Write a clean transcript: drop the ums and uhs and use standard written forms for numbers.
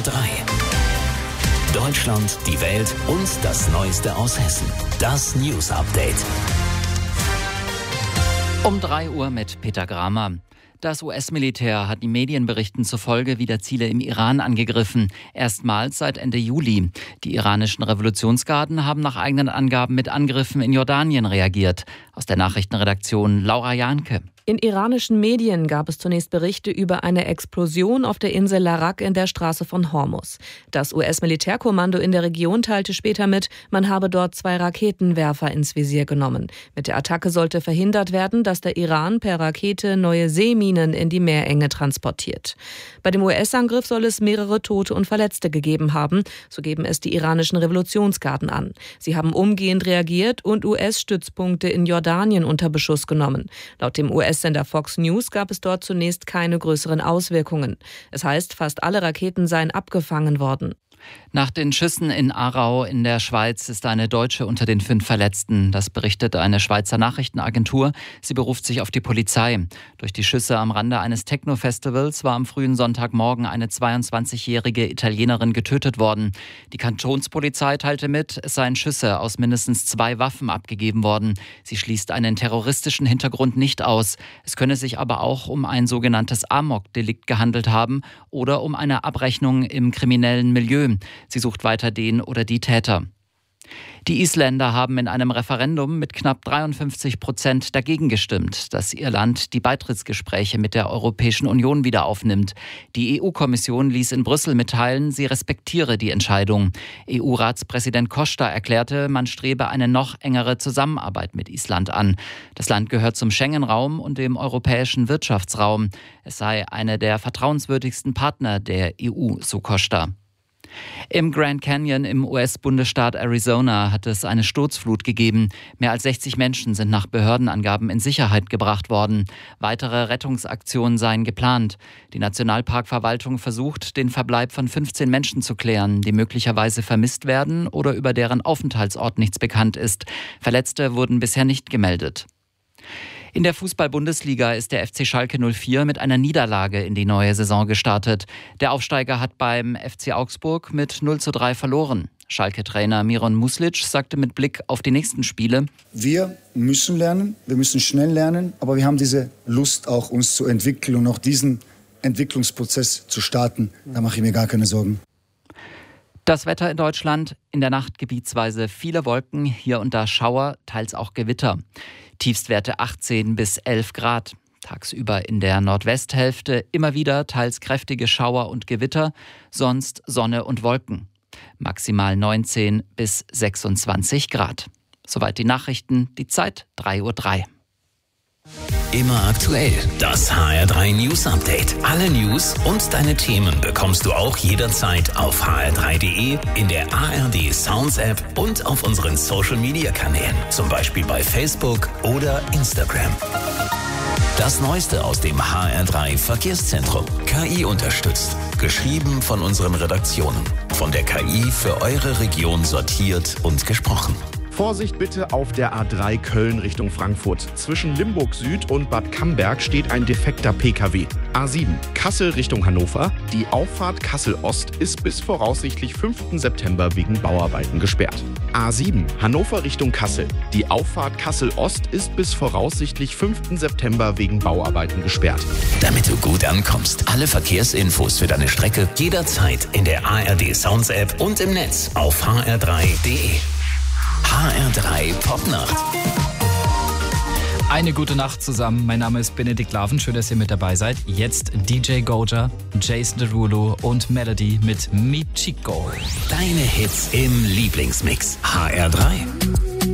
HR3. Deutschland, die Welt und das Neueste aus Hessen. Das News Update. Um 3 Uhr mit Peter Gramer. Das US-Militär hat die Medienberichten zufolge wieder Ziele im Iran angegriffen. Erstmals seit Ende Juli. Die iranischen Revolutionsgarden haben nach eigenen Angaben mit Angriffen in Jordanien reagiert. Aus der Nachrichtenredaktion Laura Jahnke. In iranischen Medien gab es zunächst Berichte über eine Explosion auf der Insel Larak in der Straße von Hormuz. Das US-Militärkommando in der Region teilte später mit, man habe dort 2 Raketenwerfer ins Visier genommen. Mit der Attacke sollte verhindert werden, dass der Iran per Rakete neue Seeminen in die Meerenge transportiert. Bei dem US-Angriff soll es mehrere Tote und Verletzte gegeben haben, so geben es die iranischen Revolutionsgarden an. Sie haben umgehend reagiert und US-Stützpunkte in Jordanien unter Beschuss genommen. Laut dem US-Sender Fox News gab es dort zunächst keine größeren Auswirkungen. Es heißt, fast alle Raketen seien abgefangen worden. Nach den Schüssen in Aarau in der Schweiz ist eine Deutsche unter den 5 Verletzten. Das berichtet eine Schweizer Nachrichtenagentur. Sie beruft sich auf die Polizei. Durch die Schüsse am Rande eines Techno-Festivals war am frühen Sonntagmorgen eine 22-jährige Italienerin getötet worden. Die Kantonspolizei teilte mit, es seien Schüsse aus mindestens 2 Waffen abgegeben worden. Sie schließt einen terroristischen Hintergrund nicht aus. Es könne sich aber auch um ein sogenanntes Amok-Delikt gehandelt haben oder um eine Abrechnung im kriminellen Milieu. Sie sucht weiter den oder die Täter. Die Isländer haben in einem Referendum mit knapp 53% dagegen gestimmt, dass ihr Land die Beitrittsgespräche mit der Europäischen Union wieder aufnimmt. Die EU-Kommission ließ in Brüssel mitteilen, sie respektiere die Entscheidung. EU-Ratspräsident Costa erklärte, man strebe eine noch engere Zusammenarbeit mit Island an. Das Land gehört zum Schengen-Raum und dem europäischen Wirtschaftsraum. Es sei einer der vertrauenswürdigsten Partner der EU, so Costa. Im Grand Canyon im US-Bundesstaat Arizona hat es eine Sturzflut gegeben. Mehr als 60 Menschen sind nach Behördenangaben in Sicherheit gebracht worden. Weitere Rettungsaktionen seien geplant. Die Nationalparkverwaltung versucht, den Verbleib von 15 Menschen zu klären, die möglicherweise vermisst werden oder über deren Aufenthaltsort nichts bekannt ist. Verletzte wurden bisher nicht gemeldet. In der Fußball-Bundesliga ist der FC Schalke 04 mit einer Niederlage in die neue Saison gestartet. Der Aufsteiger hat beim FC Augsburg mit 0:3 verloren. Schalke-Trainer Miron Muslic sagte mit Blick auf die nächsten Spiele: Wir müssen lernen, wir müssen schnell lernen, aber wir haben diese Lust auch, uns zu entwickeln und auch diesen Entwicklungsprozess zu starten. Da mache ich mir gar keine Sorgen. Das Wetter in Deutschland: in der Nacht gebietsweise viele Wolken, hier und da Schauer, teils auch Gewitter. Tiefstwerte 18 bis 11 Grad. Tagsüber in der Nordwesthälfte immer wieder teils kräftige Schauer und Gewitter, sonst Sonne und Wolken. Maximal 19 bis 26 Grad. Soweit die Nachrichten, die Zeit 3:03 Uhr. Immer aktuell, das HR3 News Update. Alle News und deine Themen bekommst du auch jederzeit auf hr3.de, in der ARD Sounds App und auf unseren Social Media Kanälen, zum Beispiel bei Facebook oder Instagram. Das Neueste aus dem HR3 Verkehrszentrum. KI unterstützt. Geschrieben von unseren Redaktionen. Von der KI für eure Region sortiert und gesprochen. Vorsicht bitte auf der A3 Köln Richtung Frankfurt. Zwischen Limburg Süd und Bad Camberg steht ein defekter PKW. A7 Kassel Richtung Hannover. Die Auffahrt Kassel Ost ist bis voraussichtlich 5. September wegen Bauarbeiten gesperrt. A7 Hannover Richtung Kassel. Die Auffahrt Kassel Ost ist bis voraussichtlich 5. September wegen Bauarbeiten gesperrt. Damit du gut ankommst, alle Verkehrsinfos für deine Strecke jederzeit in der ARD Sounds App und im Netz auf hr3.de. HR3 Popnacht. Eine gute Nacht zusammen. Mein Name ist Benedikt Laven. Schön, dass ihr mit dabei seid. Jetzt DJ Goja, Jason Derulo und Melody mit Mi Chico. Deine Hits im Lieblingsmix. HR3.